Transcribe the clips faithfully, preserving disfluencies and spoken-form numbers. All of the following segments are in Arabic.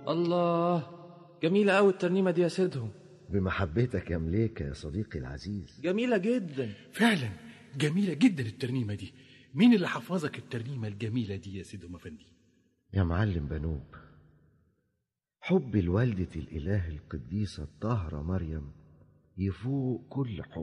الله، جميلة قوي الترنيمة دي يا سيدهم. بمحبتك يا مليكة يا صديقي العزيز. جميلة جدا فعلا، جميلة جدا الترنيمة دي. مين اللي حفظك الترنيمة الجميلة دي يا سيدهم أفندي؟ يا معلم بنوب، حب الوالدة الإله القديسة الطاهرة مريم يفوق كل حب،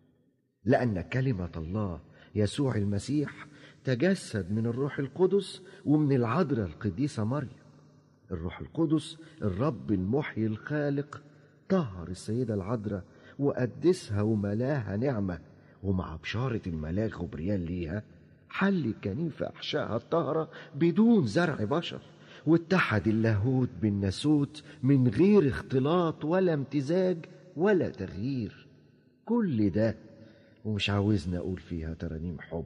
لأن كلمة الله يسوع المسيح تجسد من الروح القدس ومن العذراء القديسة مريم. الروح القدس الرب المحيي الخالق طهر السيدة العذراء وقدسها وملاها نعمة، ومع بشارة الملاك غبريال ليها حل كنيف أحشائها الطاهرة بدون زرع بشر، واتحد اللاهوت بالناسوت من غير اختلاط ولا امتزاج ولا تغيير. كل ده ومش عاوزنا أقول فيها ترانيم حب.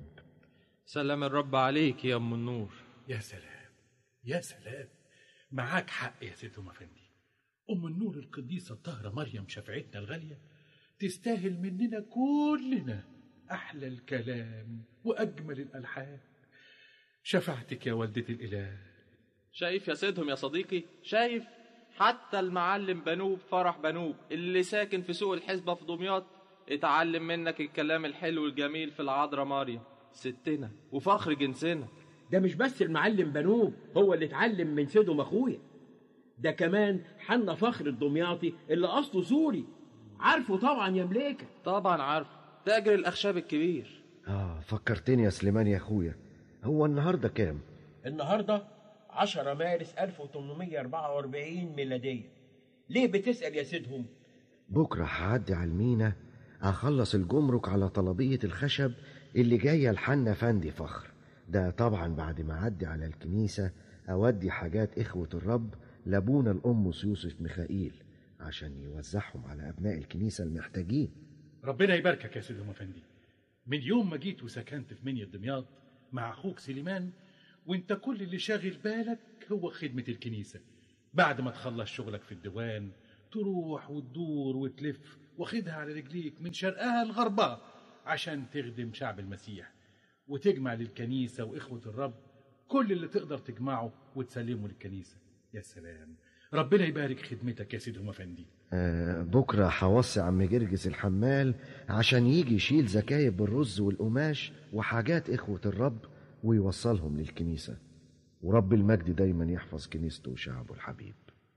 سلام الرب عليك يا أم النور. يا سلام يا سلام، معاك حق يا سيدهم أفندي. أم النور القديسة الطاهرة مريم شفعتنا الغالية تستاهل مننا كلنا أحلى الكلام وأجمل الألحان. شفاعتك يا والدة الإله. شايف يا سيدهم يا صديقي، شايف حتى المعلم بنوب فرح بنوب اللي ساكن في سوق الحسبة في دمياط اتعلم منك الكلام الحلو الجميل في العذراء مريم ستنا وفخر جنسنا. ده مش بس المعلم بنوب هو اللي اتعلم من سيدهم اخويا، ده كمان حنا فخر الدمياطي اللي اصله سوري. عارفه طبعا يا مليكة؟ طبعا عارفه، تاجر الأخشاب الكبير. آه فكرتني يا سليمان يا أخويا. هو النهاردة كام؟ النهاردة عشرة مارس ألف وثمانمائة وأربعة وأربعين ميلادية. ليه بتسأل يا سيدهم؟ بكرة هعدي على المينا أخلص الجمرك على طلبية الخشب اللي جاية لحنا فندي فخر. ده طبعا بعد ما أعدي على الكنيسة أودي حاجات إخوة الرب لابونا الأمس يوسف ميخائيل عشان يوزعهم على أبناء الكنيسة المحتاجين. ربنا يباركك يا سيدهم أفندي. من يوم ما جيت وسكنت في منيا دمياط مع أخوك سليمان وانت كل اللي شاغل بالك هو خدمة الكنيسة. بعد ما تخلص شغلك في الديوان تروح وتدور وتلف واخدها على رجليك من شرقها لغربها عشان تخدم شعب المسيح وتجمع للكنيسة وإخوة الرب كل اللي تقدر تجمعه وتسلمه للكنيسة. يا سلام، ربنا يبارك خدمتك يا سيدهم أفندي. آه بكرة هوصي عم جرجس الحمال عشان يجي يشيل زكايب الرز والقماش وحاجات إخوة الرب ويوصلهم للكنيسة. ورب المجد دايما يحفظ كنيسته وشعبه الحبيب.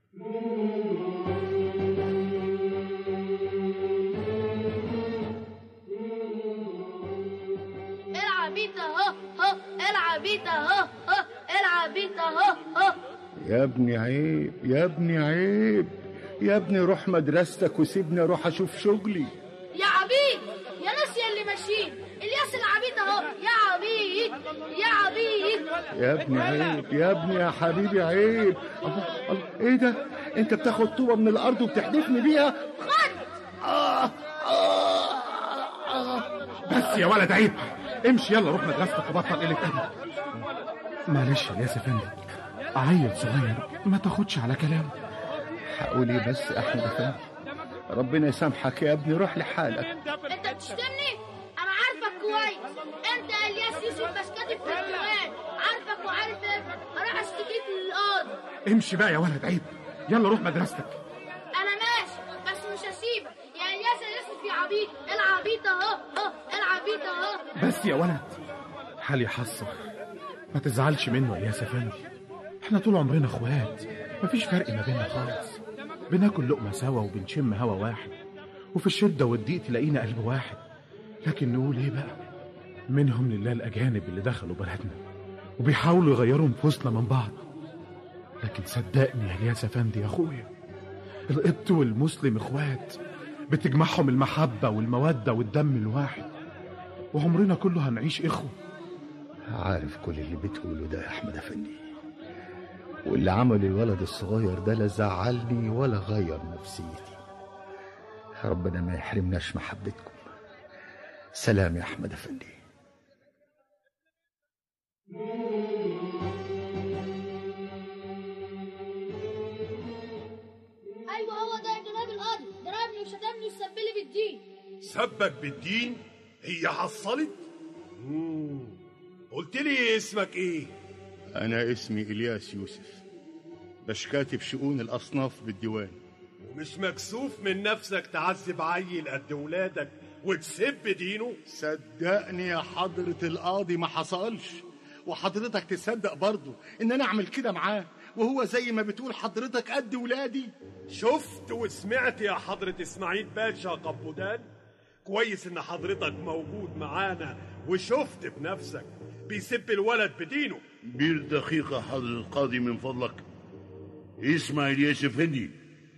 العب بيتا اهو اهو، العب بيتا اهو اهو، العب بيتا اهو اهو. يا ابني عيب، يا ابني عيب، يا ابني روح مدرستك وسيبني اروح اشوف شغلي. يا عبيد يا ناس يا اللي ماشيين، الياس العبيد اهو يا عبيد يا عبيد. يا ابني عيب، يا ابني يا حبيبي عيب. الله الله، ايه ده؟ انت بتاخد طوبة من الارض وبتحدفني بيها؟ خد. آه آه آه. بس يا ولد عيب، امشي يلا روح مدرستك وبطل قلة أدب. معلش يا سفندي، عيل صغير ما تاخدش على كلام. هقول ايه بس يا احمد افندي؟ ربنا يسامحك يا ابني، روح لحالك. انت بتشتمني؟ انا عارفك كويس، انت الياس يوسف بس كاتب في الديوان، عارفك وعارف ابنك. اروح اشتكيك للقاضي. امشي بقى يا ولد عيب، يلا روح مدرستك. انا ماشي بس مش هسيبك يا الياس يا يوسف يا عبيد. العبيد اهو اهو، العبيد اهو. بس يا ولد، حالي حصر، ما تزعلش منه يا سفندي. احنا طول عمرنا اخوات، مفيش فرق ما بيننا خالص. بناكل لقمة سوا وبنشم هوا واحد، وفي الشدة والضيق تلاقينا قلب واحد. لكن نقول ايه بقى؟ منهم لله الأجانب اللي دخلوا بلدنا وبيحاولوا يغيروا نفوسنا من بعض. لكن صدقني يا الياس افندي يا اخويا، القبط والمسلم اخوات، بتجمعهم المحبة والمودة والدم الواحد، وعمرنا كله هنعيش اخوة. عارف كل اللي بتقوله ده يا احمد افندي، واللي عمل الولد الصغير ده لا زعلني ولا غير نفسيتي. ربنا ما يحرمناش محبتكم. سلام يا احمد افندي. ايوه هو ده يا جناب القاضي، ضربني وشتمني وسبلي بالدين. سبك بالدين؟ هي حصلت؟ قلت لي اسمك ايه؟ انا اسمي الياس يوسف، باش كاتب شؤون الأصناف بالديوان. ومش مكسوف من نفسك تعذب عيل قد ولادك وتسب دينه؟ صدقني يا حضرة القاضي ما حصلش، وحضرتك تصدق برضه ان انا اعمل كده معاه وهو زي ما بتقول حضرتك قد ولادي. شفت وسمعت يا حضرة اسماعيل باشا قبودان؟ كويس ان حضرتك موجود معانا وشفت بنفسك بيسب الولد بدينه. بير دقيقة حضرة القاضي من فضلك. اسمع الياس افندي،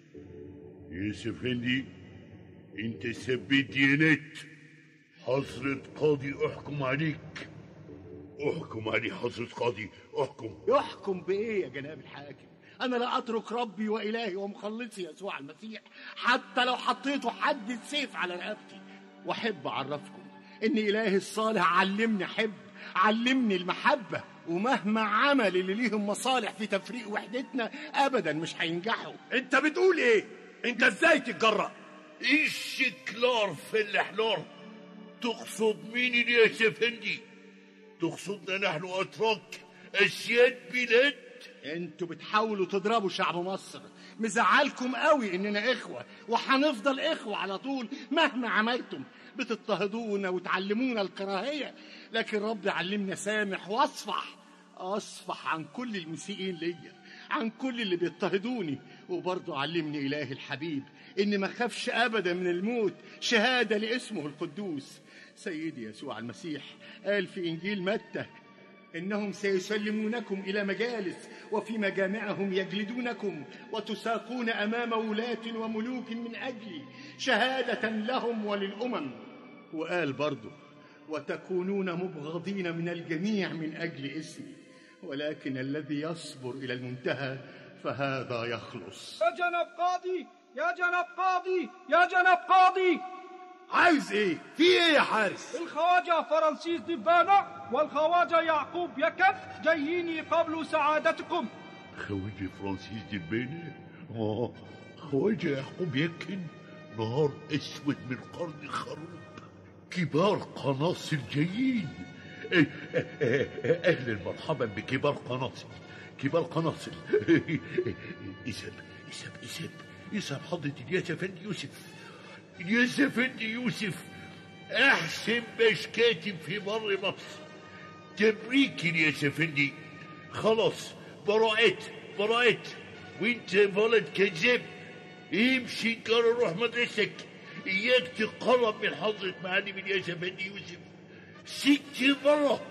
ياس افندي انت سبيت ديانات. حضرة قاضي احكم عليك، احكم علي حضرة قاضي، احكم. يحكم بايه يا جناب الحاكم؟ انا لا اترك ربي والهي ومخلصي يسوع المسيح حتى لو حطيته حد السيف على رقبتي. واحب اعرفكم ان الهي الصالح علمني احب، علمني المحبه، ومهما عمل اللي ليهم مصالح في تفريق وحدتنا ابدا مش هينجحوا. انت بتقول ايه؟ انت ازاي تتجرأ؟ ايش كلار في الحلار؟ تقصد مين الياس افندي؟ تقصدنا نحن اتراك اسياد بلاد؟ انتوا بتحاولوا تضربوا شعب مصر، مزعلكم قوي اننا اخوه وهنفضل اخوه على طول مهما عملتم. بتضطهدونا وتعلمونا الكراهيه، لكن ربي علمنا سامح واصفح، اصفح عن كل المسيئين ليا، عن كل اللي بيضطهدوني. وبرضه علمني الهي الحبيب اني ما اخافش ابدا من الموت، شهاده لاسمه القدوس. سيدي يسوع المسيح قال في انجيل متى إنهم سيسلمونكم إلى مجالس وفي مجامعهم يجلدونكم وتساقون أمام ولاة وملوك من أجلي شهادة لهم وللأمم. وقال برضه وتكونون مبغضين من الجميع من أجل اسمي، ولكن الذي يصبر إلى المنتهى فهذا يخلص. يا جناب قاضي، يا جناب قاضي، يا جناب قاضي. عايز ايه؟ في ايه يا حارس؟ الخواجة فرانسيس دبانة والخواجة يعقوب يكن جايين يقابلوا سعادتكم. خواجة فرانسيس دبانة؟ اه خواجة يعقوب يكن، نهار اسود من قرن خروب، كبار قناصل جايين. اهلا مرحبا بكبار قناصل، كبار قناصل. اسب اسب اسب اسب حضرة الياس افندي يوسف، الياس افندي يوسف احسن باش كاتب في بر مصر. تبريك الياس افندي، خلاص براءت براءت. وانت ولد كذاب، امشي قرر روح مدرسك، اياك تقرب من حضرة معلم الياس افندي يوسف. ست برا